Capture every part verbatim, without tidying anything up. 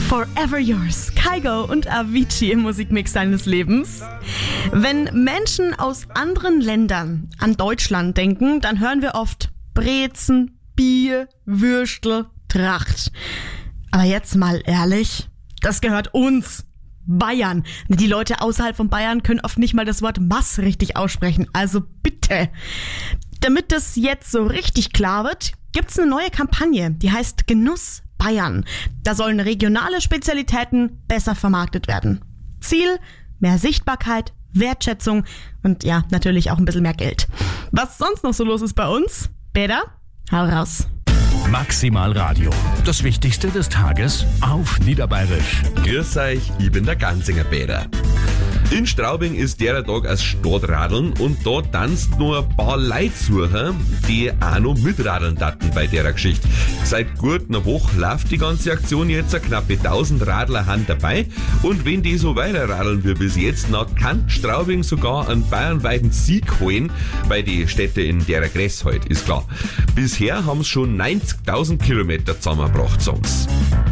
Forever Yours, Kygo und Avicii im Musikmix deines Lebens. Wenn Menschen aus anderen Ländern an Deutschland denken, dann hören wir oft Brezen, Bier, Würstel, Tracht. Aber jetzt mal ehrlich, das gehört uns, Bayern. Die Leute außerhalb von Bayern können oft nicht mal das Wort Mass richtig aussprechen, also bitte. Damit das jetzt so richtig klar wird, gibt's eine neue Kampagne, die heißt Genuss Bayern. Da sollen regionale Spezialitäten besser vermarktet werden. Ziel: mehr Sichtbarkeit, Wertschätzung und ja, natürlich auch ein bisschen mehr Geld. Was sonst noch so los ist bei uns? Peter, hau raus. Maximal Radio. Das Wichtigste des Tages auf Niederbayerisch. Grüß euch, ich bin der Ganzinger Peter. In Straubing ist der Tag als Stadtradeln und da tanzt nur ein paar Leute, die auch noch mitradeln daten bei der Geschichte. Seit gut einer Woche läuft die ganze Aktion jetzt, knappe tausend Radler haben dabei und wenn die so weiter radeln wie bis jetzt, dann kann Straubing sogar einen bayernweiten Sieg holen bei den Städten in der Gress heute, ist klar. Bisher haben es schon neunzigtausend Kilometer zusammengebracht, Songs.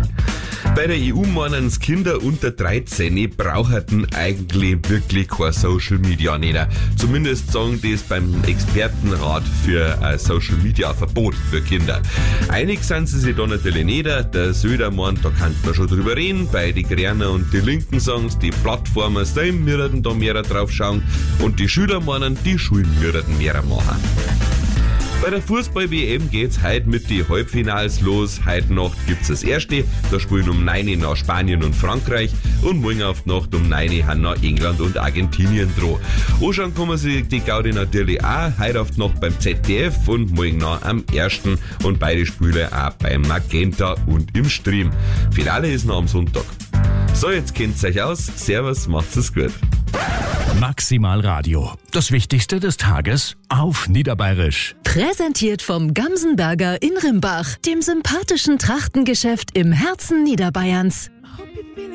Bei der E U meinen Kinder unter dreizehn brauchten eigentlich wirklich kein Social Media nicht. Zumindest sagen das beim Expertenrat für ein Social Media Verbot für Kinder. Einig sind sie sich da natürlich nicht. Der Söder meint, da kann man schon drüber reden. Bei die Grünen und die Linken sagen die Plattformen sollen müssen da mehr drauf schauen. Und die Schüler meinen, die Schulen müssen mehr machen. Bei der Fußball-W M geht's heute mit den Halbfinals los. Heute Nacht gibt's das erste. Da spielen um neun Uhr nach Spanien und Frankreich. Und morgen auf die Nacht um neun Uhr haben nach England und Argentinien dran. Anschauen kann man sich die Gaudi natürlich auch. Heute auf die Nacht beim Z D F und morgen nach am ersten. Und beide Spiele auch beim Magenta und im Stream. Finale ist noch am Sonntag. So, jetzt kennt's euch aus. Servus, macht's es gut. Maximal Radio. Das Wichtigste des Tages auf Niederbayerisch. Präsentiert vom Gamsenberger in Rimbach, dem sympathischen Trachtengeschäft im Herzen Niederbayerns.